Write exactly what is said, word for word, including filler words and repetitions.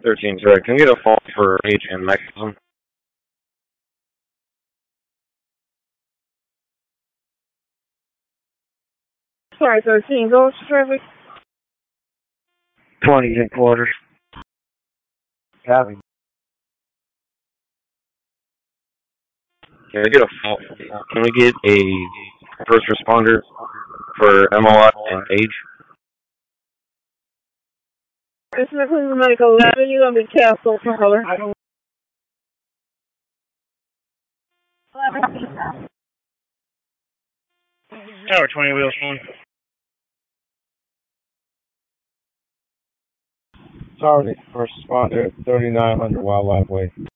thirteen, sorry. Can you get a fault for age and mechanism? Sorry, thirteen, go traffic. twenty headquarters. Copy. Can I get a fault? Can we get a first responder for M O I and age? This is Cleveland Medical eleven, you're going to be Castle caller. I don't. Tower twenty, wheels one. Sorry, first responder, thirty-nine hundred Wildlife Way.